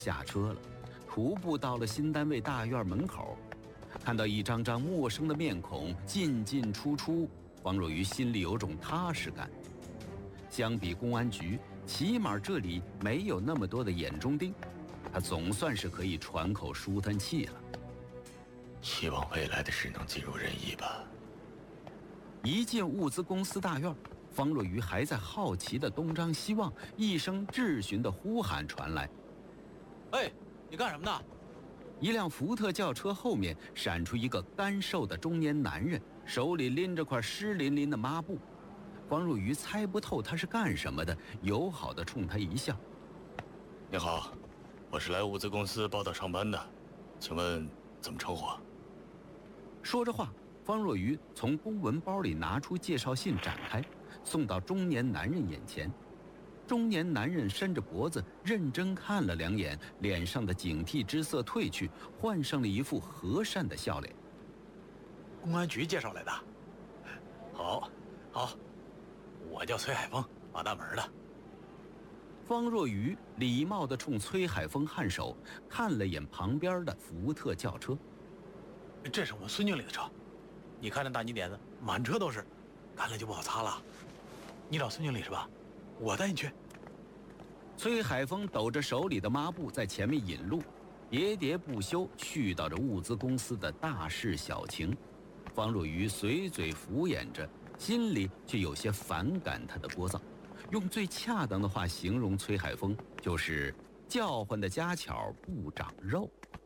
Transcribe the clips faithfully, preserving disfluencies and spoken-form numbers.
下车了，徒步到了新单位大院门口，看到一张张陌生的面孔进进出出，方若愚心里有种踏实感。相比公安局，起码这里没有那么多的眼中钉，他总算是可以喘口舒坦气了。 希望未来的事能尽如人意吧。 一进物资公司大院，方若愚还在好奇的东张西望，一声质询的呼喊传来：“ 哎，你干什么呢？” 一辆福特轿车后面闪出一个干瘦的中年男人，手里拎着块湿淋淋的抹布。方若愚猜不透他是干什么的，友好地冲他一笑：“ 你好，我是来物资公司报道上班的，请问怎么称呼？” 说着话，方若愚从公文包里拿出介绍信，展开，送到中年男人眼前。中年男人伸着脖子，认真看了两眼，脸上的警惕之色褪去，换上了一副和善的笑脸。 “公安局介绍来的。好，好，我叫崔海峰，马大门的。” 方若愚礼貌地冲崔海峰颔首，看了眼旁边的福特轿车。 “这是我们孙经理的车，你看那大泥点子，满车都是，干了就不好擦了。你找孙经理是吧？我带你去。” 崔海峰抖着手里的抹布在前面引路，喋喋不休絮叨着物资公司的大事小情。方若愚随嘴敷衍着，心里却有些反感他的聒噪。用最恰当的话形容崔海峰，就是叫唤的家巧不长肉。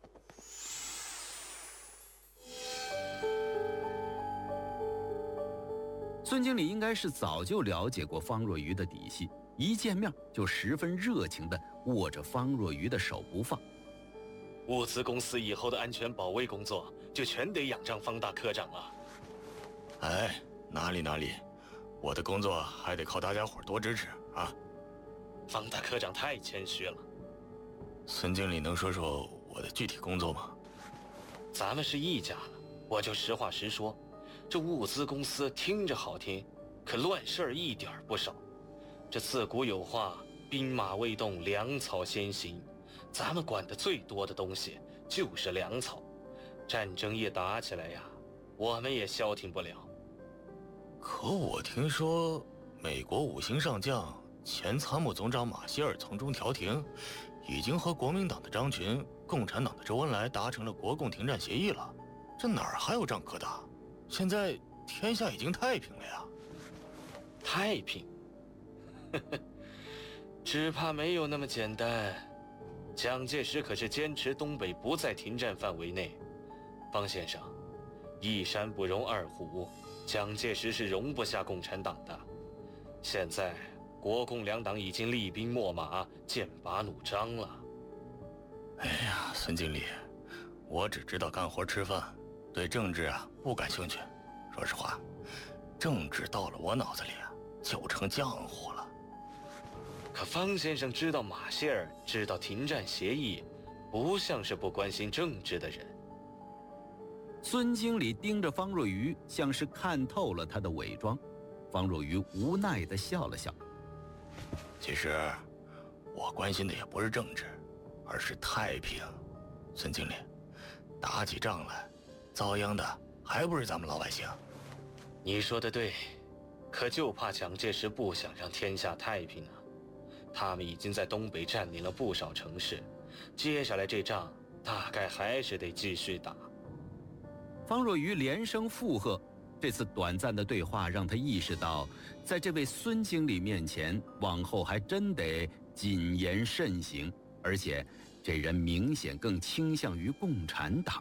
孙经理应该是早就了解过方若愚的底细，一见面就十分热情地握着方若愚的手不放。 “物资公司以后的安全保卫工作就全得仰仗方大科长了。”“ 哎，哪里哪里，我的工作还得靠大家伙多支持啊。”“ 方大科长太谦虚了。”“ 孙经理能说说我的具体工作吗？”“ 咱们是一家了，我就实话实说。这物资公司听着好听，可乱事儿一点不少。这自古有话，兵马未动，粮草先行。咱们管的最多的东西就是粮草。战争一打起来呀，我们也消停不了。”“ 可我听说，美国五星上将前参谋总长马歇尔从中调停，已经和国民党的张群、共产党的周恩来达成了国共停战协议了。这哪儿还有仗可打？现在天下已经太平了呀。”“ 太平？呵呵，只怕没有那么简单。蒋介石可是坚持东北不在停战范围内。方先生，一山不容二虎，蒋介石是容不下共产党的。现在国共两党已经厉兵秣马，剑拔弩张了。”“ 哎呀，孙经理，我只知道干活吃饭，对政治啊不感兴趣。说实话，政治到了我脑子里啊，就成浆糊了。”“ 可方先生知道马歇尔，知道停战协议，不像是不关心政治的人。” 孙经理盯着方若愚，像是看透了他的伪装。方若愚无奈地笑了笑：“ 其实我关心的也不是政治，而是太平。孙经理，打起仗来，遭殃的还不是咱们老百姓。”“ 你说的对，可就怕蒋介石不想让天下太平啊。他们已经在东北占领了不少城市，接下来这仗大概还是得继续打。” 方若愚连声附和。这次短暂的对话让他意识到，在这位孙经理面前，往后还真得谨言慎行，而且这人明显更倾向于共产党。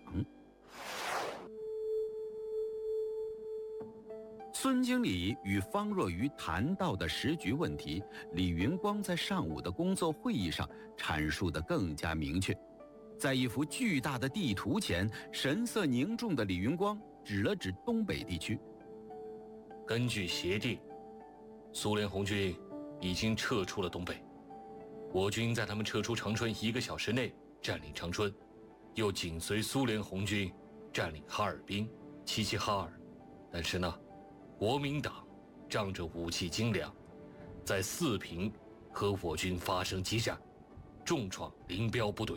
孙经理与方若愚谈到的时局问题，李云光在上午的工作会议上阐述得更加明确。在一幅巨大的地图前，神色凝重的李云光指了指东北地区。 “根据协定，苏联红军已经撤出了东北，我军在他们撤出长春一个小时内占领长春，又紧随苏联红军占领哈尔滨、齐齐哈尔。但是呢，国民党仗着武器精良，在四平和我军发生激战， 重创林彪部队。